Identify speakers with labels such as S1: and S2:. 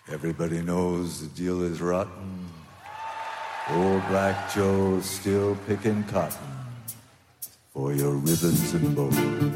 S1: Everybody knows the deal is rotten. Old Black Joe's still picking cotton for your ribbons and bows.